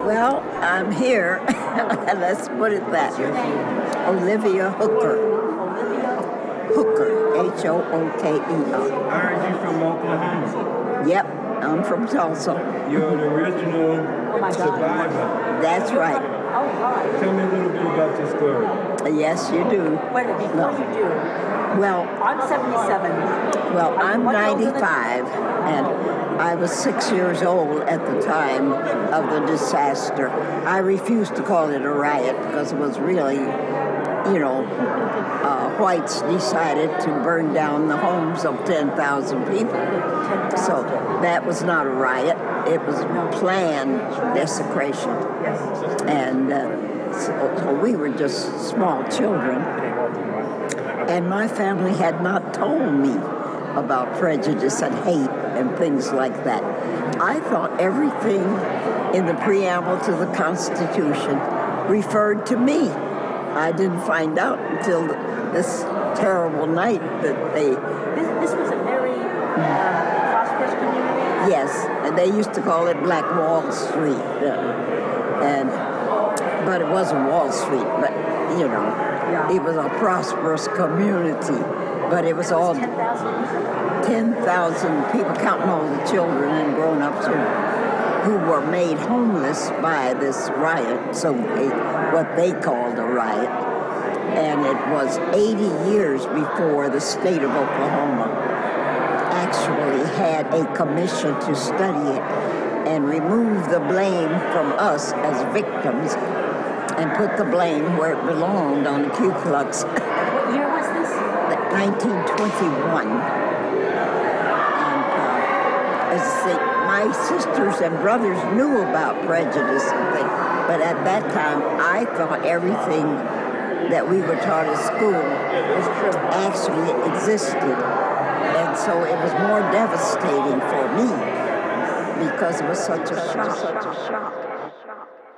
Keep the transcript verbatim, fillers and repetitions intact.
Well, I'm here. Let's put it that way. Olivia Hooker. Hooker. H O O K E R. I heard you from Oklahoma. Yep, I'm from Tulsa. You're the original survivor. That's right. Tell me a little bit about your story. Yes, you do. Wait a minute, before No. you do, Well, I'm seventy-seven. well, I'm What older than- ninety-five, and I was six years old at the time of the disaster. I refused to call it a riot because it was really, you know, uh, whites decided to burn down the homes of ten thousand people. So that was not a riot. It was planned desecration. And uh, so, so we were just small children. And my family had not told me about prejudice and hate and things like that. I thought everything in the preamble to the Constitution referred to me. I didn't find out until this terrible night that they... This, this was a very uh, prosperous community? Yes, and they used to call it Black Wall Street. Uh, and but it wasn't Wall Street, but, you know, Yeah. it was a prosperous community. But it was all ten thousand people? ten thousand people, counting all the children and grown-ups who, who were made homeless by this riot, so they, what they called a riot. And it was eighty years before the state of Oklahoma actually had a commission to study it and remove the blame from us as victims and put the blame where it belonged on the Ku Klux. What year was this? nineteen twenty-one. And uh, as the, my sisters and brothers knew about prejudice and things, but at that time I thought everything that we were taught at school actually existed. And so it was more devastating for me because it was such a shock. Such a shock.